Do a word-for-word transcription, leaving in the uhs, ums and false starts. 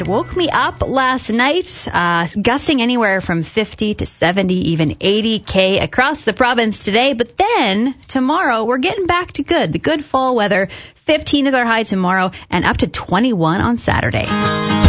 wind woke me up last night, uh, gusting anywhere from fifty to seventy, even eighty K across the province today. But then tomorrow, we're getting back to good, the good fall weather. fifteen is our high tomorrow and up to twenty-one on Saturday.